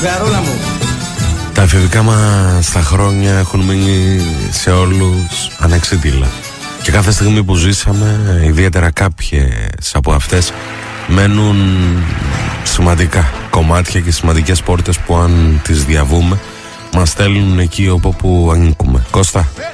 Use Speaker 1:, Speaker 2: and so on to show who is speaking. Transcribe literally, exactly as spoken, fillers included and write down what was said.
Speaker 1: Γαρούλα μου.
Speaker 2: Τα εφηβικά μας τα χρόνια έχουν μείνει σε όλους ανεξίτηλα. Και κάθε στιγμή που ζήσαμε, ιδιαίτερα κάποιες από αυτές, μένουν σημαντικά κομμάτια και σημαντικές πόρτες που αν τις διαβούμε μας στέλνουν εκεί όπου ανήκουμε. Κώστα.